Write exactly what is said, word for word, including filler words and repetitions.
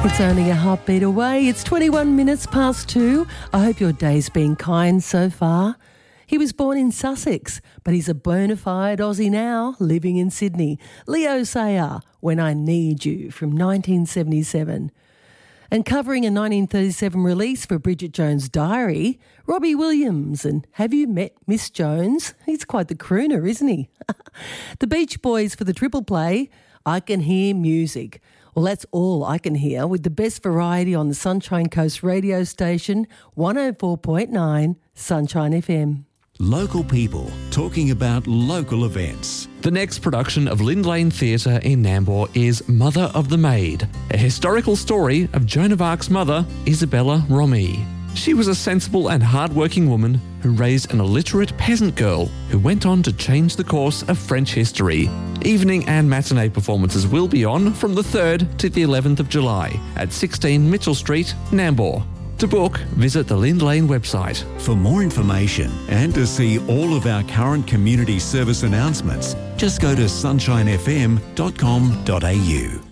It's only a heartbeat away. It's twenty-one minutes past two. I hope your day's been kind so far. He was born in Sussex, but he's a bona fide Aussie now, living in Sydney. Leo Sayer, When I Need You, from nineteen seventy-seven. And covering a nineteen thirty-seven release for Bridget Jones' Diary, Robbie Williams. And have you met Miss Jones? He's quite the crooner, isn't he? The Beach Boys for the triple play, I Can Hear Music. Well, that's all I can hear with the best variety on the Sunshine Coast radio station, one oh four point nine Sunshine F M. Local people talking about local events. The next production of Lynn Lane Theatre in Nambour is Mother of the Maid, a historical story of Joan of Arc's mother, Isabella Romee. She was a sensible and hard-working woman who raised an illiterate peasant girl who went on to change the course of French history. Evening and matinee performances will be on from the third to the eleventh of July at sixteen Mitchell Street, Nambour. To book, visit the Lynn Lane website. For more information and to see all of our current community service announcements, just go to sunshine f m dot com dot a u.